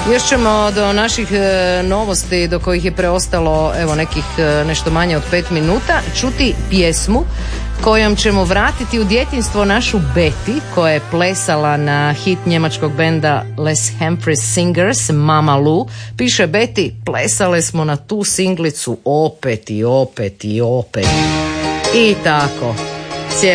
Još ćemo do naših novosti do kojih je preostalo evo nekih nešto manje od 5 minuta čuti pjesmu kojom ćemo vratiti u djetinjstvo našu Betty koja je plesala na hit njemačkog benda Les Humphries Singers Mama Lou. Piše Betty, plesale smo na tu singlicu opet i opet i opet. I tako.